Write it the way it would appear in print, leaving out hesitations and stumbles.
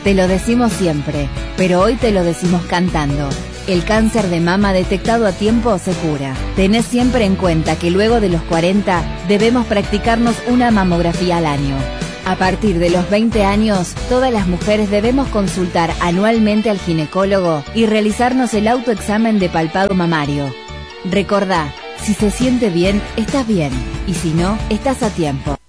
Te lo decimos siempre, pero hoy te lo decimos cantando. El cáncer de mama detectado a tiempo se cura. Tenés siempre en cuenta que luego de los 40 debemos practicarnos una mamografía al año. A partir de los 20 años, todas las mujeres debemos consultar anualmente al ginecólogo y realizarnos el autoexamen de palpado mamario. Recordá, si se siente bien, estás bien, y si no, estás a tiempo.